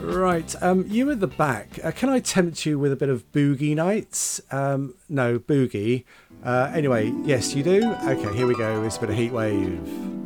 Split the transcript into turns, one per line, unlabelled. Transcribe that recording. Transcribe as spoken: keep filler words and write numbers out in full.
Right, um, you at the back. Uh, can I tempt you with a bit of Boogie Nights? Um, no, Boogie. Uh, anyway, yes, you do? Okay, here we go. It's a bit of Heatwave.